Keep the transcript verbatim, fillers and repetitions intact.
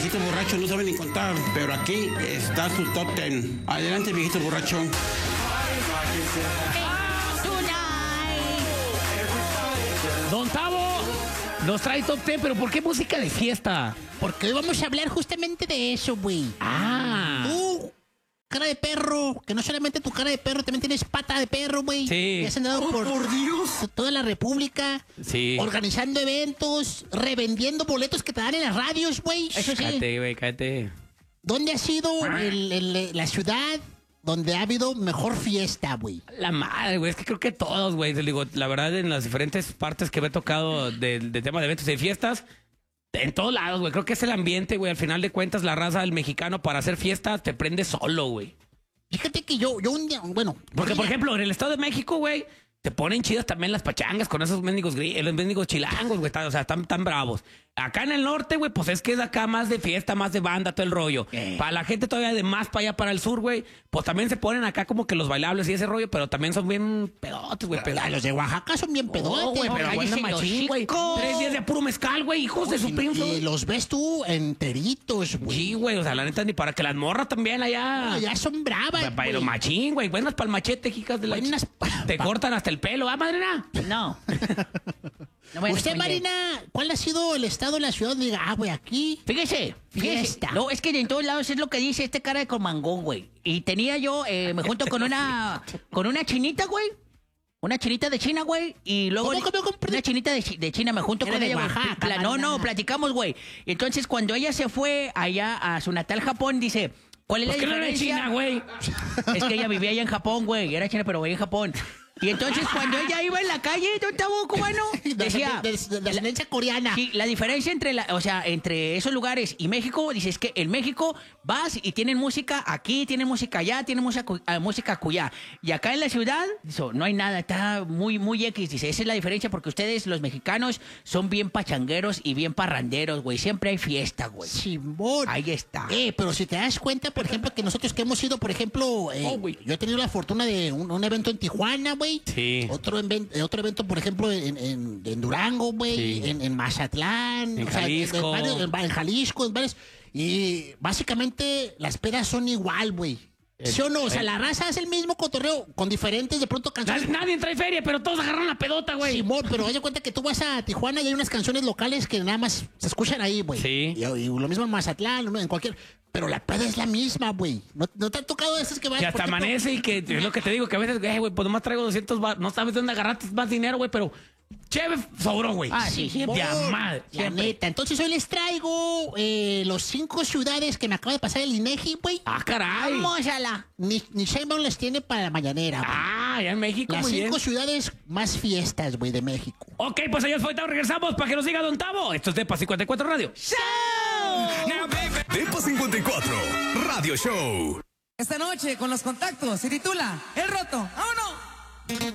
viejitos borrachos no saben ni contar, pero aquí está su top ten. Adelante, viejito borracho. Don Tavo nos trae top ten, pero ¿por qué música de fiesta? Porque hoy vamos a hablar justamente de eso, güey. Ah. Tú, cara de perro, que no solamente tu cara de perro, también tienes pata de perro, güey. Sí. Que has andado por, por Dios. toda la república. Sí. Organizando eventos, revendiendo boletos que te dan en las radios, güey. Eso sí. Cállate, güey, cállate. ¿Dónde ha sido el- el- la ciudad donde ha habido mejor fiesta, güey? La madre, güey, es que creo que todos, güey. Te digo, la verdad, en las diferentes partes que me he tocado del de tema de eventos y fiestas, en todos lados, güey. Creo que es el ambiente, güey. Al final de cuentas, la raza del mexicano para hacer fiestas te prende solo, güey. Fíjate que yo, yo un día, bueno... Porque, un por día- ejemplo, en el Estado de México, güey, te ponen chidas también las pachangas con esos mendigos gris, los mendigos chilangos, güey. O sea, están tan bravos. Acá en el norte, güey, pues es que es acá más de fiesta, más de banda, todo el rollo. Eh. Para la gente todavía de más para allá, para el sur, güey, pues también se ponen acá como que los bailables y ese rollo, pero también son bien pedotes, güey. Ah, pedotes. los de Oaxaca son bien pedotes, No, güey, pero cállese aguanta el machín, güey. hocico. Tres días de puro mezcal, güey, hijos de su Y- pinzo. Y los ves tú enteritos, güey. Sí, güey, o sea, la neta ni para que las morras también allá. Ah, ya son bravas, Para güey. machín, güey. Buenas pa'l machete, hijas de la... Buenas ch- pa- Te pa- cortan hasta el pelo, ¿ah, madrina? No. No voy a Usted, responder. Marina, ¿cuál ha sido el estado de la ciudad? Diga, ah, güey, aquí. Fíjese, fíjese. Fiesta. No, es que en todos lados es lo que dice este cara de comangón, güey. Y tenía yo, eh, me junto con una, con una chinita, güey. Una chinita de China, güey. Y luego. ¿Cómo, cómo, cómo? Una chinita de, Chi- de China, me junto Era con de ella. güey. Oaxaca, Pla- no, Marina. no, platicamos, güey. Entonces, cuando ella se fue allá a su natal Japón, dice. ¿Cuál es Pues la que no era de diferencia? China, güey. Es que ella vivía allá en Japón, güey. Era china, pero vivía en Japón. Y entonces, cuando ella iba en la calle, don Tavo cubano, decía. De, de- de ascendencia coreana. Sí, la diferencia entre la, o sea, entre esos lugares y México, dices que en México vas y tienen música aquí, tienen música allá, tienen música, cu- ah, música acullá. Y acá en la ciudad, dice, no hay nada, está muy, muy X. Dice, esa es la diferencia porque ustedes, los mexicanos, son bien pachangueros y bien parranderos, güey. Siempre hay fiesta, güey. Simón. Ahí está. Eh, pero si te das cuenta, por ejemplo, que nosotros que hemos ido, por ejemplo, eh, Oh, güey. yo he tenido la fortuna de un, un evento en Tijuana, güey. Sí. Otro, even- eh, otro evento, por ejemplo, en, en- en Durango, güey. Sí. En, en Mazatlán. En Jalisco. varios- en, en Jalisco, en varios. Y básicamente las pedas son igual, güey. ¿Sí o no? O sea, el- la raza es el mismo cotorreo con diferentes, de pronto, canciones. Nadie, nadie trae feria, pero todos agarran la pedota, güey. Simón, pero haz de cuenta que tú vas a Tijuana y hay unas canciones locales que nada más se escuchan ahí, güey. Sí. Y, y lo mismo en Mazatlán, en cualquier... Pero la peda es la misma, güey. ¿No, no te han tocado esas que vas... Que hasta por ejemplo, amanece y que es lo que te digo, que a veces, eh, güey, pues nomás traigo doscientos bar, no sabes de dónde agarraste más dinero, güey, pero chévere sobró, güey. Ah, sí, siempre. De a madre. La siempre. neta. Entonces hoy les traigo eh, los cinco ciudades que me acaba de pasar el INEGI, güey. Ah, caray. Vamos a la. Ni, ni Sheinbaum les tiene para la mañanera, güey. Ah, ya en México, Las muy bien. cinco ciudades más fiestas, güey, de México. Ok, pues allá fue, regresamos para que nos diga Don Tavo. Esto es Depa cincuenta y cuatro Radio. Depa cincuenta y cuatro Radio Show. Esta noche con los contactos se titula El Roto. ¡Vámonos!